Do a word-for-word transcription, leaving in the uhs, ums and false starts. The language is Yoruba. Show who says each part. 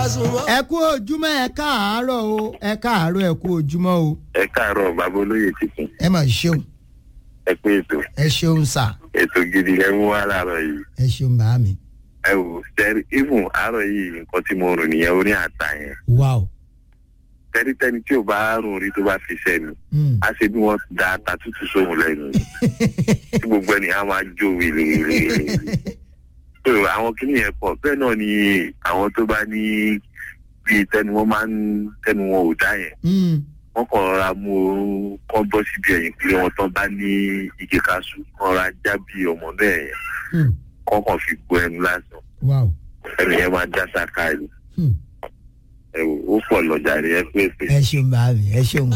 Speaker 1: ẹ kú ojúmọ́ ẹ káàárọ̀ o ẹ káàárọ̀ ẹ kú ojúmọ́ o.
Speaker 2: ẹ káàárọ̀ bàbá olóyè tuntun.
Speaker 1: ẹ mà ṣeun.
Speaker 2: ẹ pé ètò.
Speaker 1: ẹ ṣeun sà.
Speaker 2: ètò gidi ẹ mú wá láàárọ̀ yìí.
Speaker 1: ẹ ṣeun bàá mi.
Speaker 2: ẹ wò sẹ́rí even àárọ̀ yìí nǹkan tí mo rò nìyẹn orí àtà yẹn.
Speaker 1: wow.
Speaker 2: tẹ́nitẹ́ni tí ò bá rùn orí tó bá fi sẹ́nu. á ṣe bí wọ́n da ata tútù sóhun lẹ́nu. tí gbogbo ènìyàn máa jó wìlìwìlì. àwọn kìnìyàn pọ̀ bẹ́ẹ̀ náà ni àwọn tó bá ní bíi tẹnu wọn máa ń tẹnu wọn ò dá yẹn. wọ́n kàn rọra mú oorun kán bọ́ síbi ẹ̀yìn pé wọ́n tán bá ní igi kaṣú kán rọra já bí ọmọ náà yẹn kán kàn fi gbọ́ ẹnu lásán. ẹnu yẹn máa já sáká ni. ẹ wò ó pọ̀ lọ́jà rẹ̀ ẹ pé pé.
Speaker 1: ẹ ṣeun bàá mi ẹ ṣeun.